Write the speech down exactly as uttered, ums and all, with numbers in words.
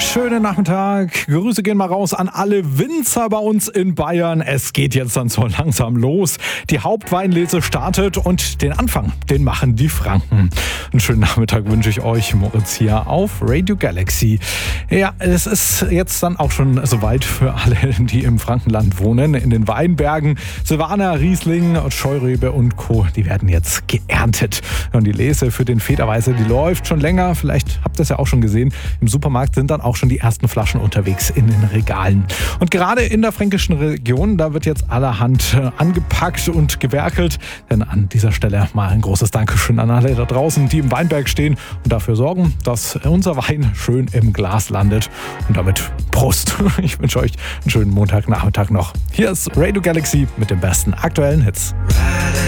schönen Nachmittag. Grüße gehen mal raus an alle Winzer bei uns in Bayern. Es geht jetzt dann so langsam los. Die Hauptweinlese startet und den Anfang, den machen die Franken. Einen schönen Nachmittag wünsche ich euch, Moritz hier auf Radio Galaxy. Ja, es ist jetzt dann auch schon soweit für alle, die im Frankenland wohnen. In den Weinbergen Silvaner, Riesling, Scheurebe und Co. Die werden jetzt geerntet. Und die Lese für den Federweißer, die läuft schon länger. Vielleicht habt ihr es ja auch schon gesehen. Im Supermarkt sind dann auch schon die ersten Flaschen unterwegs in den Regalen. Und gerade in der fränkischen Region, da wird jetzt allerhand angepackt und gewerkelt. Denn an dieser Stelle mal ein großes Dankeschön an alle da draußen, die im Weinberg stehen und dafür sorgen, dass unser Wein schön im Glas landet. Und damit Prost. Ich wünsche euch einen schönen Montagnachmittag noch. Hier ist Radio Galaxy mit den besten aktuellen Hits.